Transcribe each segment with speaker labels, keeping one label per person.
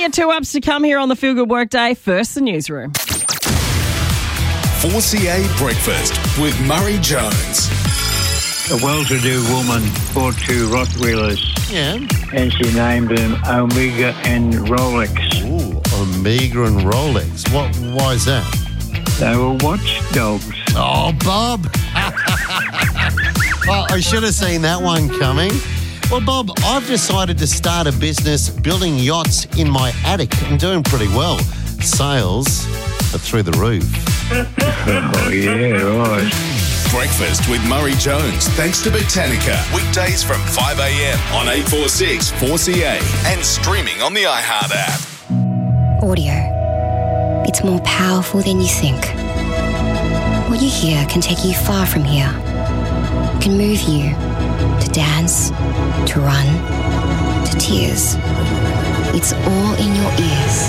Speaker 1: your 2-ups to come here on the Feel Good Workday. First, the newsroom.
Speaker 2: 4CA Breakfast with Murray Jones.
Speaker 3: A well-to-do woman bought 2 Rottweilers.
Speaker 4: Yeah.
Speaker 3: And she named them Omega and Rolex.
Speaker 4: Ooh, Omega and Rolex. Why is that?
Speaker 3: They were watchdogs.
Speaker 4: Oh, Bob. Oh, I should have seen that one coming. Well, Bob, I've decided to start a business building yachts in my attic and doing pretty well. Sales are through the roof.
Speaker 3: Oh, yeah, right.
Speaker 2: Breakfast with Murray Jones, thanks to Botanica. Weekdays from 5 a.m. on 846 4CA and streaming on the iHeart app.
Speaker 5: Audio. It's more powerful than you think. What you hear can take you far from here. It can move you to dance, to run, to tears. It's all in your ears.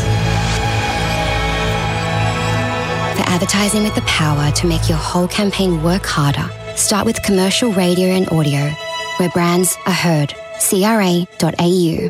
Speaker 5: For advertising with the power to make your whole campaign work harder, start with commercial radio and audio, where brands are heard. CRA.au.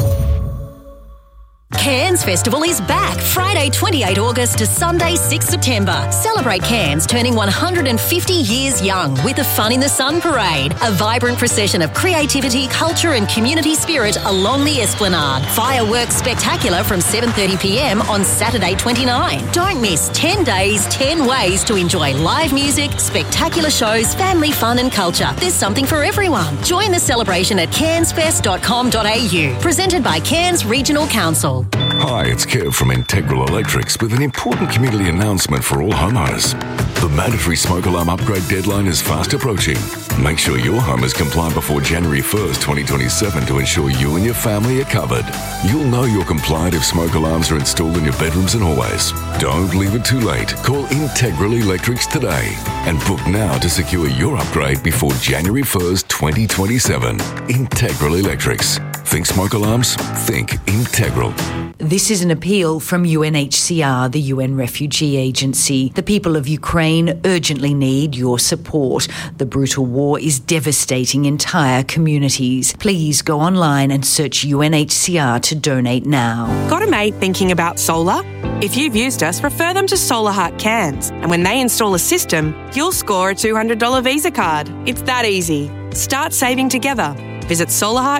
Speaker 6: Cairns Festival is back Friday 28 August to Sunday 6 September. Celebrate Cairns turning 150 years young with the Fun in the Sun Parade, a vibrant procession of creativity, culture and community spirit along the Esplanade. Fireworks spectacular from 7:30pm on Saturday 29. Don't miss 10 days, 10 ways to enjoy live music, spectacular shows, family fun and culture. There's something for everyone. Join the celebration at cairnsfest.com.au. Presented by Cairns Regional Council.
Speaker 7: Hi, it's Kev from Integral Electrics with an important community announcement for all homeowners. The mandatory smoke alarm upgrade deadline is fast approaching. Make sure your home is compliant before January 1st, 2027 to ensure you and your family are covered. You'll know you're compliant if smoke alarms are installed in your bedrooms and hallways. Don't leave it too late. Call Integral Electrics today and book now to secure your upgrade before January 1st, 2027. Integral Electrics. Think smoke alarms? Think Integral.
Speaker 8: This is an appeal from UNHCR, the UN Refugee Agency. The people of Ukraine urgently need your support. The brutal war is devastating entire communities. Please go online and search UNHCR to donate now.
Speaker 9: Got a mate thinking about solar? If you've used us, refer them to Solar Heart Cairns. And when they install a system, you'll score a $200 Visa card. It's that easy. Start saving together. Visit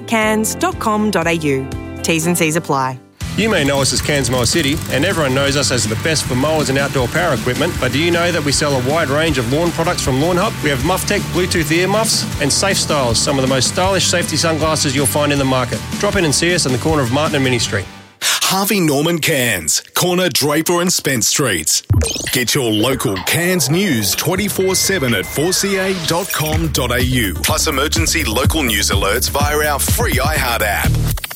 Speaker 9: solarheartcairns.com.au. T's and C's apply.
Speaker 10: You may know us as Cairns Mower City, and everyone knows us as the best for mowers and outdoor power equipment, but do you know that we sell a wide range of lawn products from Lawn Hub? We have MuffTech Bluetooth ear muffs and Safe Styles, some of the most stylish safety sunglasses you'll find in the market. Drop in and see us on the corner of Martin and Mini Street.
Speaker 2: Harvey Norman Cairns, corner Draper and Spence Streets. Get your local Cairns news 24/7 at 4ca.com.au. Plus emergency local news alerts via our free iHeart app.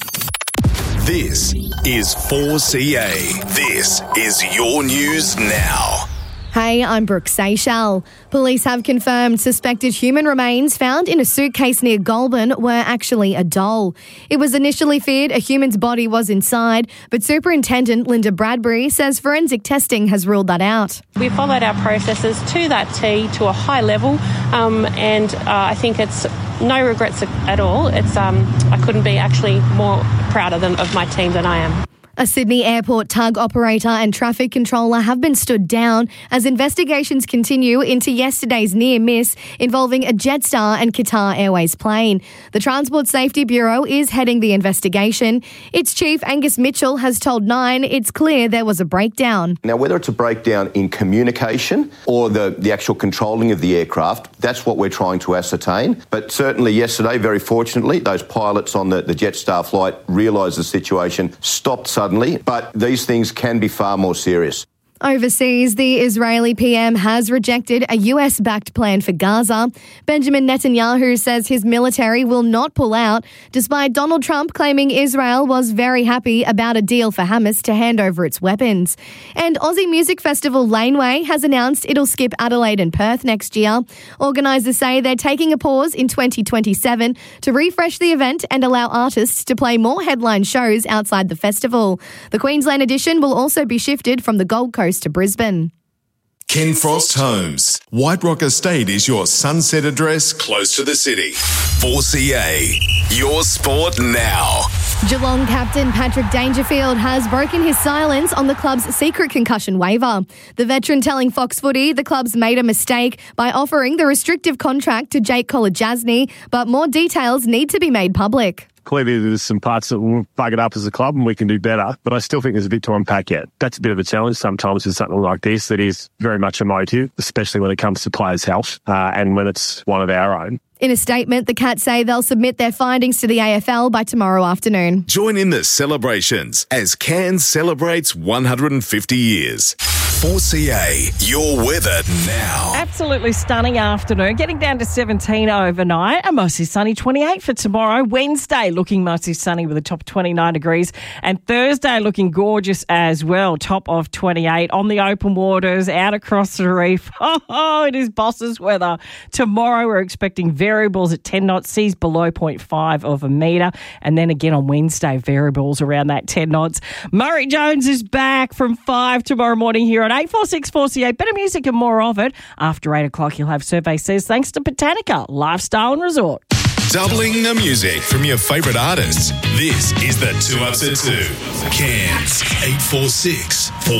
Speaker 2: This is 4CA. This is your news now.
Speaker 11: Hey, I'm Brooke Seychelles. Police have confirmed suspected human remains found in a suitcase near Goulburn were actually a doll. It was initially feared a human's body was inside, but Superintendent Linda Bradbury says forensic testing has ruled that out.
Speaker 12: We followed our processes to that T to a high level, and I think it's no regrets at all. I couldn't be actually more prouder of my team than I am.
Speaker 11: A Sydney airport tug operator and traffic controller have been stood down as investigations continue into yesterday's near miss involving a Jetstar and Qatar Airways plane. The Transport Safety Bureau is heading the investigation. Its chief, Angus Mitchell, has told Nine it's clear there was a breakdown.
Speaker 13: Now, whether it's a breakdown in communication or the actual controlling of the aircraft, that's what we're trying to ascertain. But certainly yesterday, very fortunately, those pilots on the Jetstar flight realised the situation, stopped suddenly, but these things can be far more serious.
Speaker 11: Overseas, the Israeli PM has rejected a US-backed plan for Gaza. Benjamin Netanyahu says his military will not pull out, despite Donald Trump claiming Israel was very happy about a deal for Hamas to hand over its weapons. And Aussie music festival Laneway has announced it'll skip Adelaide and Perth next year. Organisers say they're taking a pause in 2027 to refresh the event and allow artists to play more headline shows outside the festival. The Queensland edition will also be shifted from the Gold Coast to Brisbane.
Speaker 2: Ken Frost Homes. White Rock Estate is your sunset address close to the city. 4CA, your sport now.
Speaker 11: Geelong captain Patrick Dangerfield has broken his silence on the club's secret concussion waiver. The veteran telling Fox Footy the club's made a mistake by offering the restrictive contract to Jake Kolodjasny, but more details need to be made public.
Speaker 14: Clearly, there's some parts that will bug it up as a club and we can do better, but I still think there's a bit to unpack yet. That's a bit of a challenge sometimes with something like this that is very much emotive, especially when it comes to players' health and when it's one of our own.
Speaker 11: In a statement, the Cats say they'll submit their findings to the AFL by tomorrow afternoon.
Speaker 2: Join in the celebrations as Cairns celebrates 150 years. 4CA, your weather now.
Speaker 1: Absolutely stunning afternoon. Getting down to 17 overnight. A mostly sunny 28 for tomorrow. Wednesday looking mostly sunny with a top of 29 degrees. And Thursday looking gorgeous as well. Top of 28 on the open waters, out across the reef. Oh, it is boss's weather. Tomorrow we're expecting variables at 10 knots, seas below 0.5 of a metre. And then again on Wednesday, variables around that 10 knots. Murray Jones is back from 5 tomorrow morning here on 846 4CA. Better music and more of it. After 8 o'clock, you'll have Survey Says thanks to Botanica, Lifestyle and Resort.
Speaker 2: Doubling the music from your favourite artists. This is the 2 Up to 2. Cairns 846 4CA.